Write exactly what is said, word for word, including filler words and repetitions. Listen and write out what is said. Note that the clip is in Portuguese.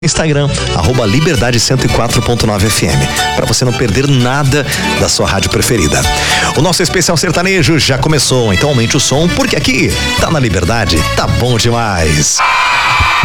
Instagram, arroba Liberdade cento e quatro ponto nove F M, para você não perder nada da sua rádio preferida. O nosso especial sertanejo já começou, então aumente o som, porque aqui tá na Liberdade, tá bom demais.